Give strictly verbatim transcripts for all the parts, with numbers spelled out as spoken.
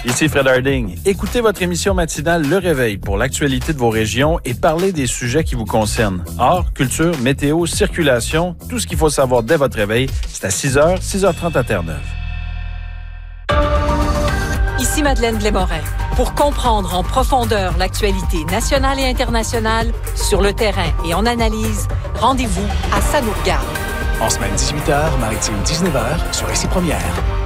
Ici Fred Harding. Écoutez votre émission matinale Le Réveil pour l'actualité de vos régions et parlez des sujets qui vous concernent. Art, culture, météo, circulation, tout ce qu'il faut savoir dès votre réveil, c'est à six heures, six heures trente à Terre-Neuve. Ici Madeleine Blais-Morin. Pour comprendre en profondeur l'actualité nationale et internationale, sur le terrain et en analyse, rendez-vous à Ça nous regarde. En semaine dix-huit heures, maritime dix-neuf heures, sur Ici Première.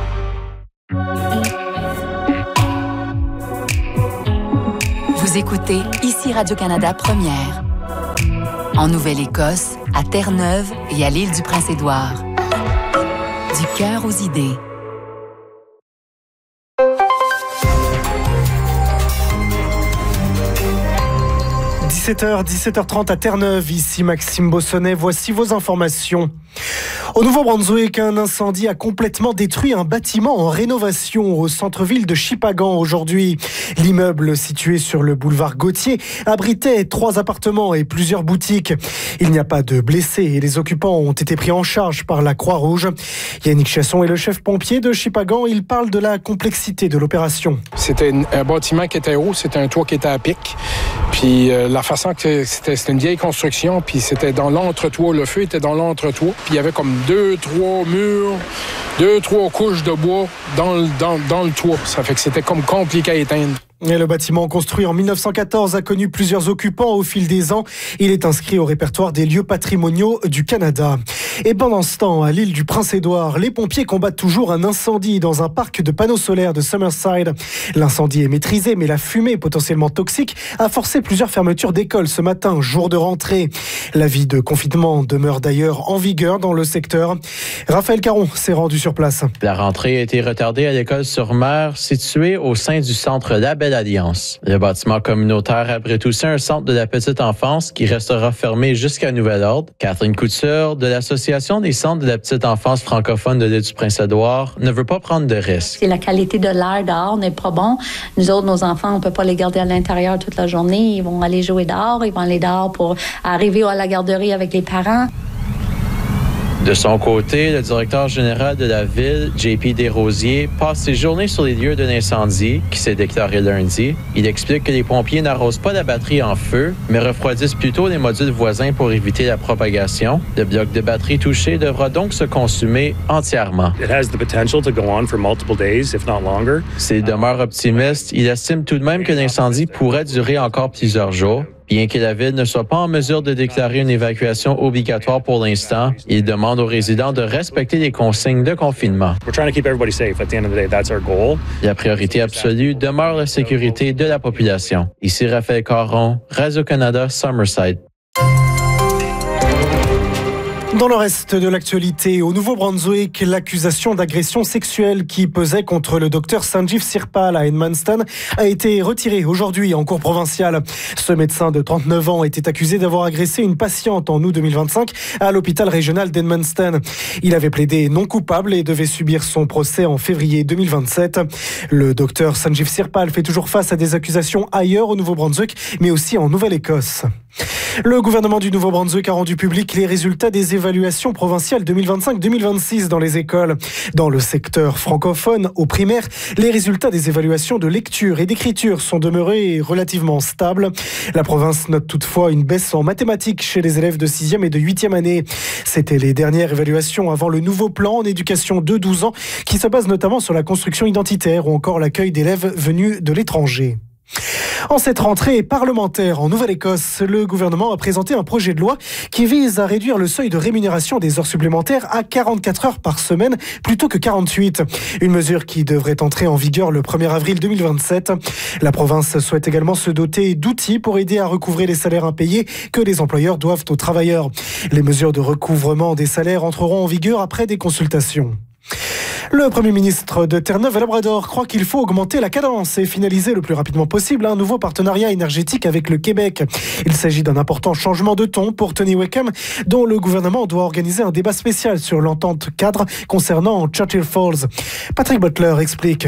Vous écoutez Ici Radio-Canada Première. En Nouvelle-Écosse, à Terre-Neuve et à l'île du Prince-Édouard. Du cœur aux idées. dix-sept heures, dix-sept heures trente à Terre-Neuve, ici Maxime Bossonnet, voici vos informations. Au Nouveau-Brunswick, un incendie a complètement détruit un bâtiment en rénovation au centre-ville de Shippagan aujourd'hui. L'immeuble situé sur le boulevard Gauthier abritait trois appartements et plusieurs boutiques. Il n'y a pas de blessés et les occupants ont été pris en charge par la Croix-Rouge. Yannick Chasson est le chef pompier de Shippagan. Il parle de la complexité de l'opération. C'était un bâtiment qui était haut, c'était un toit qui était à pic. Puis euh, la façon que c'était, c'était une vieille construction, puis c'était dans l'entretoit, le feu était dans l'entretoit. Puis il y avait comme deux, trois murs, deux, trois couches de bois dans le, dans, dans le toit. Ça fait que c'était comme compliqué à éteindre. Et le bâtiment construit en mille neuf cent quatorze a connu plusieurs occupants au fil des ans. Il est inscrit au répertoire des lieux patrimoniaux du Canada. Et pendant ce temps, à l'île du Prince-Édouard, les pompiers combattent toujours un incendie dans un parc de panneaux solaires de Summerside. L'incendie est maîtrisé, mais la fumée potentiellement toxique a forcé plusieurs fermetures d'écoles ce matin, jour de rentrée. L'avis de confinement demeure d'ailleurs en vigueur dans le secteur. Raphaël Caron s'est rendu sur place. La rentrée a été retardée à l'école sur mer, située au sein du centre La Belle Alliance. Le bâtiment communautaire abrite aussi un centre de la petite enfance qui restera fermé jusqu'à nouvel ordre. Catherine Couture, de l'Association des centres de la petite enfance francophone de l'île du Prince-Édouard, ne veut pas prendre de risques. Si la qualité de l'air dehors n'est pas bon, nous autres, nos enfants, on peut pas les garder à l'intérieur toute la journée. Ils vont aller jouer dehors, ils vont aller dehors pour arriver à la garderie avec les parents. De son côté, le directeur général de la ville, J P Desrosiers, passe ses journées sur les lieux de l'incendie, qui s'est déclaré lundi. Il explique que les pompiers n'arrosent pas la batterie en feu, mais refroidissent plutôt les modules voisins pour éviter la propagation. Le bloc de batterie touché devra donc se consumer entièrement. It has the potential to go on for multiple days, if not longer. S'il demeure optimiste, il estime tout de même que l'incendie pourrait durer encore plusieurs jours. Bien que la Ville ne soit pas en mesure de déclarer une évacuation obligatoire pour l'instant, il demande aux résidents de respecter les consignes de confinement. We're trying to keep everybody safe. At the end of the day, that's our goal. La priorité absolue demeure la sécurité de la population. Ici Raphaël Caron, Radio-Canada, Summerside. Dans le reste de l'actualité, au Nouveau-Brunswick, l'accusation d'agression sexuelle qui pesait contre le docteur Sanjeev Sirpal à Edmundston a été retirée aujourd'hui en cour provinciale. Ce médecin de trente-neuf ans était accusé d'avoir agressé une patiente en août deux mille vingt-cinq à l'hôpital régional d'Edmundston. Il avait plaidé non coupable et devait subir son procès en février deux mille vingt-sept. Le docteur Sanjeev Sirpal fait toujours face à des accusations ailleurs au Nouveau-Brunswick, mais aussi en Nouvelle-Écosse. Le gouvernement du Nouveau-Brunswick a rendu public les résultats des évaluations provinciales deux mille vingt-cinq deux mille vingt-six dans les écoles. Dans le secteur francophone, au primaire, les résultats des évaluations de lecture et d'écriture sont demeurés relativement stables. La province note toutefois une baisse en mathématiques chez les élèves de sixième et de huitième année. C'était les dernières évaluations avant le nouveau plan en éducation de douze ans qui se base notamment sur la construction identitaire ou encore l'accueil d'élèves venus de l'étranger. En cette rentrée parlementaire en Nouvelle-Écosse, le gouvernement a présenté un projet de loi qui vise à réduire le seuil de rémunération des heures supplémentaires à quarante-quatre heures par semaine plutôt que quarante-huit. Une mesure qui devrait entrer en vigueur le premier avril deux mille vingt-sept. La province souhaite également se doter d'outils pour aider à recouvrer les salaires impayés que les employeurs doivent aux travailleurs. Les mesures de recouvrement des salaires entreront en vigueur après des consultations. Le Premier ministre de Terre-Neuve-Labrador croit qu'il faut augmenter la cadence et finaliser le plus rapidement possible un nouveau partenariat énergétique avec le Québec. Il s'agit d'un important changement de ton pour Tony Wakeham, dont le gouvernement doit organiser un débat spécial sur l'entente cadre concernant Churchill Falls. Patrick Butler explique.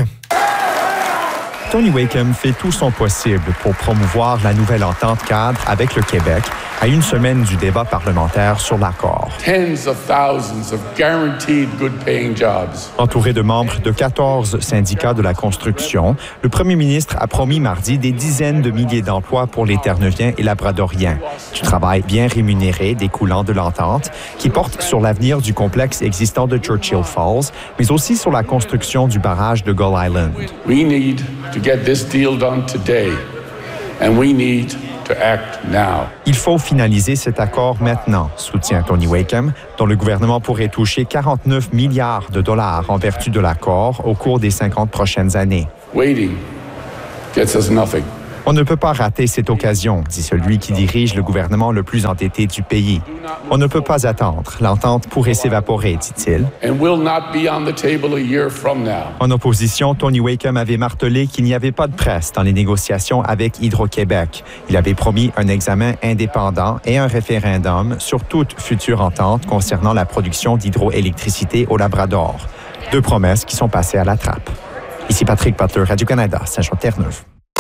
Tony Wakeham fait tout son possible pour promouvoir la nouvelle entente cadre avec le Québec à une semaine du débat parlementaire sur l'accord. Tens of thousands of guaranteed good-paying jobs. Entouré de membres de quatorze syndicats de la construction, le premier ministre a promis mardi des dizaines de milliers d'emplois pour les Terre-Neuviens et Labradoriens. Du travail bien rémunéré découlant de l'entente qui porte sur l'avenir du complexe existant de Churchill Falls, mais aussi sur la construction du barrage de Gull Island. We need to get this deal done today, and we need to act now. Il faut finaliser cet accord maintenant, soutient Tony Wakeham, dont le gouvernement pourrait toucher quarante-neuf milliards de dollars en vertu de l'accord au cours des cinquante prochaines années. Waiting gets us nothing. On ne peut pas rater cette occasion, dit celui qui dirige le gouvernement le plus endetté du pays. On ne peut pas attendre. L'entente pourrait s'évaporer, dit-il. And will not be on the table a year from now. En opposition, Tony Wakeham avait martelé qu'il n'y avait pas de presse dans les négociations avec Hydro-Québec. Il avait promis un examen indépendant et un référendum sur toute future entente concernant la production d'hydroélectricité au Labrador. Deux promesses qui sont passées à la trappe. Ici Patrick Butler, Radio-Canada, Saint-Jean-Terre-Neuve.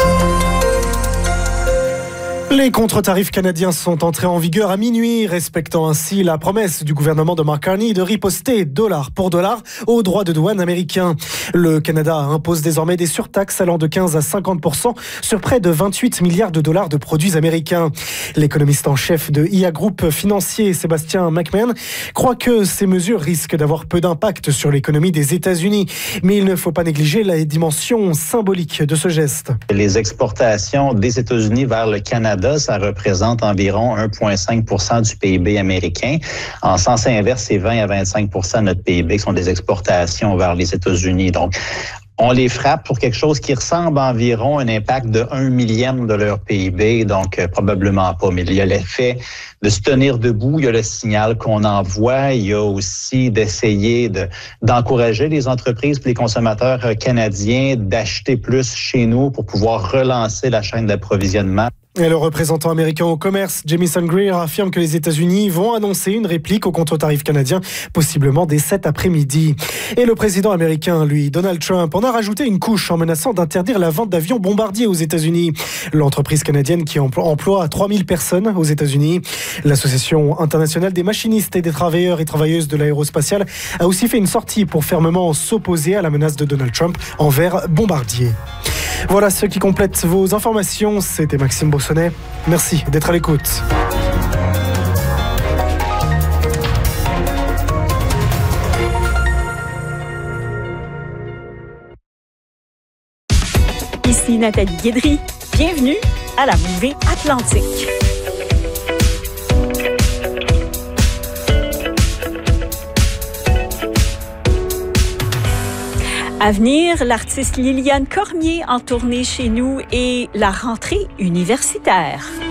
Les contre-tarifs canadiens sont entrés en vigueur à minuit, respectant ainsi la promesse du gouvernement de Mark Carney de riposter dollar pour dollar aux droits de douane américains. Le Canada impose désormais des surtaxes allant de quinze à cinquante pour cent sur près de vingt-huit milliards de dollars de produits américains. L'économiste en chef de I A Group financier, Sébastien McMahon, croit que ces mesures risquent d'avoir peu d'impact sur l'économie des États-Unis. Mais il ne faut pas négliger la dimension symbolique de ce geste. Les exportations des États-Unis vers le Canada, ça représente environ un virgule cinq pour cent du P I B américain. En sens inverse, c'est vingt à vingt-cinq pour cent de notre P I B qui sont des exportations vers les États-Unis. Donc, on les frappe pour quelque chose qui ressemble environ à un impact de un millième de leur P I B, donc euh, probablement pas. Mais il y a l'effet de se tenir debout, il y a le signal qu'on envoie, il y a aussi d'essayer de, d'encourager les entreprises et les consommateurs canadiens d'acheter plus chez nous pour pouvoir relancer la chaîne d'approvisionnement. Et le représentant américain au commerce, Jamieson Greer, affirme que les États-Unis vont annoncer une réplique aux contre-tarifs canadiens, possiblement dès cet après-midi. Et le président américain, lui, Donald Trump, en a rajouté une couche en menaçant d'interdire la vente d'avions bombardiers aux États-Unis. L'entreprise canadienne qui emploie trois mille personnes aux États-Unis. L'Association internationale des machinistes et des travailleurs et travailleuses de l'aérospatiale a aussi fait une sortie pour fermement s'opposer à la menace de Donald Trump envers Bombardier. Voilà ce qui complète vos informations. C'était Maxime Beausonnet. Merci d'être à l'écoute. Ici Nathalie Guédry. Bienvenue à la Mouvée Atlantique. À venir, l'artiste Liliane Cormier en tournée chez nous et la rentrée universitaire.